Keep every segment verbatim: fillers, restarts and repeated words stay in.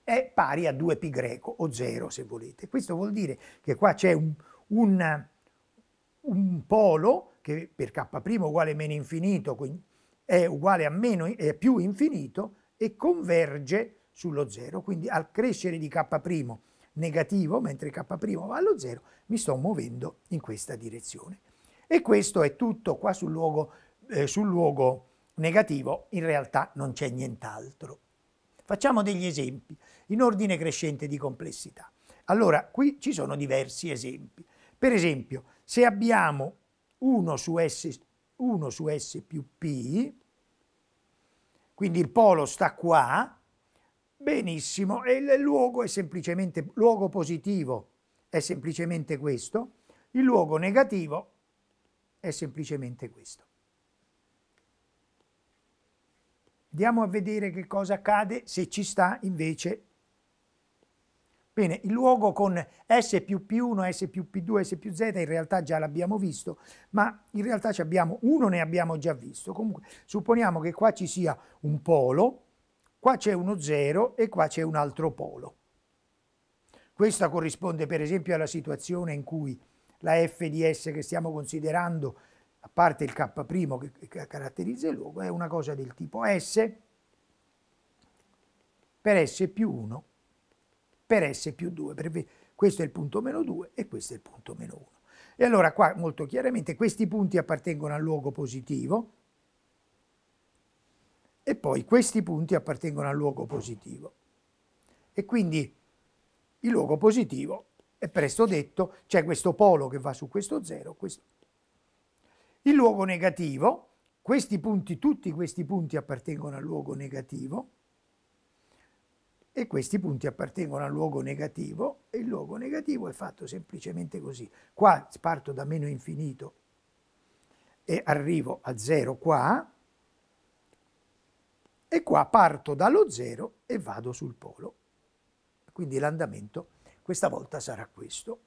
è pari a due π greco, o zero se volete. Questo vuol dire che qua c'è un, un, un polo che per k' uguale meno infinito, quindi è uguale a meno, è più infinito, e converge sullo zero. Quindi al crescere di k' negativo, mentre k' va allo zero, mi sto muovendo in questa direzione. E questo è tutto. Qua sul luogo, eh, sul luogo negativo in realtà non c'è nient'altro. Facciamo degli esempi in ordine crescente di complessità. Allora, qui ci sono diversi esempi. Per esempio, se abbiamo uno su S, uno su S più P, quindi il polo sta qua, benissimo, e il luogo è semplicemente, luogo positivo è semplicemente questo, il luogo negativo è semplicemente questo. Andiamo a vedere che cosa accade se ci sta invece. Bene, il luogo con S più P uno, S più P due, S più Z in realtà già l'abbiamo visto, ma in realtà ci abbiamo, uno ne abbiamo già visto. Comunque supponiamo che qua ci sia un polo, qua c'è uno zero e qua c'è un altro polo. Questa corrisponde per esempio alla situazione in cui la f di S che stiamo considerando, a parte il k' che caratterizza il luogo, è una cosa del tipo S per S più uno per S più due. Questo è il punto meno due e questo è il punto meno uno. E allora qua molto chiaramente questi punti appartengono al luogo positivo e poi questi punti appartengono al luogo positivo. E quindi il luogo positivo è presto detto, c'è questo polo che va su questo zero, questo. Il luogo negativo, questi punti, tutti questi punti appartengono al luogo negativo e questi punti appartengono al luogo negativo e il luogo negativo è fatto semplicemente così. Qua parto da meno infinito e arrivo a zero qua e qua parto dallo zero e vado sul polo. Quindi l'andamento questa volta sarà questo.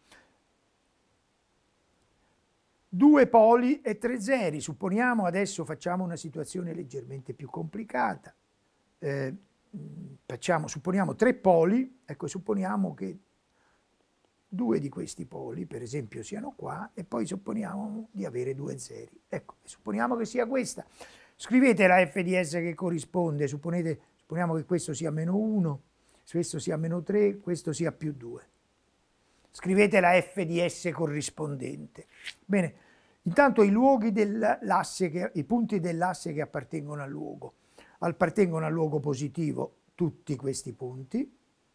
Due poli e tre zeri. Supponiamo adesso facciamo una situazione leggermente più complicata. Eh, facciamo, supponiamo tre poli, ecco, supponiamo che due di questi poli, per esempio, siano qua e poi supponiamo di avere due zeri. Ecco, supponiamo che sia questa. Scrivete la f di S che corrisponde, supponete, supponiamo che questo sia meno uno, questo sia meno tre, questo sia più due. Scrivete la f di S corrispondente. Bene, intanto i luoghi dell'asse, che, i punti dell'asse che appartengono al luogo, appartengono al luogo positivo tutti questi punti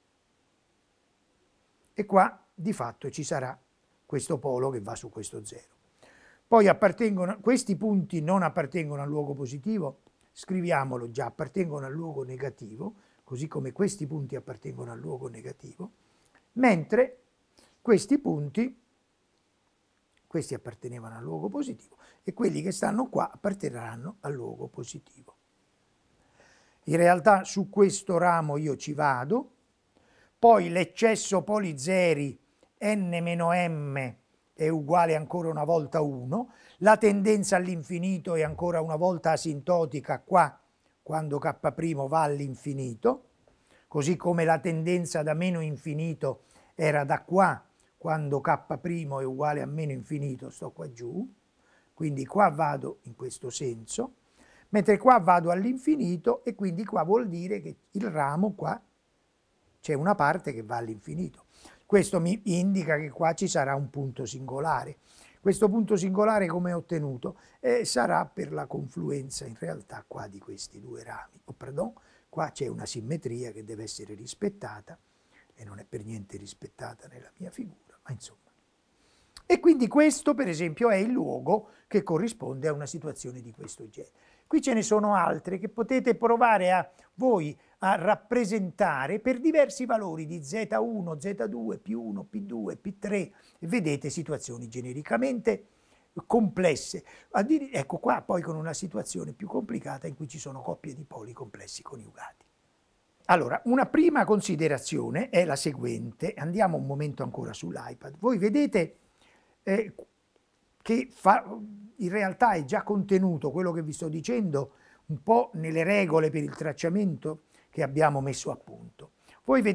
e qua di fatto ci sarà questo polo che va su questo zero. Poi appartengono, questi punti non appartengono al luogo positivo, scriviamolo già, appartengono al luogo negativo, così come questi punti appartengono al luogo negativo, mentre questi punti, questi appartenevano al luogo positivo e quelli che stanno qua apparterranno al luogo positivo. In realtà su questo ramo io ci vado, poi l'eccesso poli zeri n meno m è uguale ancora una volta a uno, la tendenza all'infinito è ancora una volta asintotica qua quando k' va all'infinito, così come la tendenza da meno infinito era da qua quando k' è uguale a meno infinito, sto qua giù, quindi qua vado in questo senso, mentre qua vado all'infinito e quindi qua vuol dire che il ramo qua c'è una parte che va all'infinito. Questo mi indica che qua ci sarà un punto singolare. Questo punto singolare come è ottenuto? Eh, sarà per la confluenza in realtà qua di questi due rami. Oh, pardon, qua c'è una simmetria che deve essere rispettata e non è per niente rispettata nella mia figura, ma insomma. E quindi questo per esempio è il luogo che corrisponde a una situazione di questo genere. Qui ce ne sono altre che potete provare a voi a rappresentare per diversi valori di Z uno, Z due, P uno, P due, P tre, e vedete situazioni genericamente complesse. Ecco qua poi con una situazione più complicata in cui ci sono coppie di poli complessi coniugati. Allora, una prima considerazione è la seguente, andiamo un momento ancora sull'iPad. Voi vedete eh, che fa, in realtà è già contenuto quello che vi sto dicendo un po' nelle regole per il tracciamento che abbiamo messo a punto. Voi vedete